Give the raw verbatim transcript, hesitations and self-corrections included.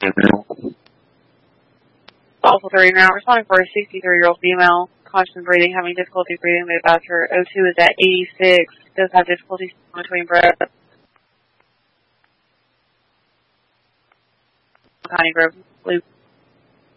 Also thirty now, responding for a sixty-three-year-old female, conscious of breathing, having difficulty breathing. They advised her O two is at eighty-six, does have difficulty between breaths. County Grove, Blue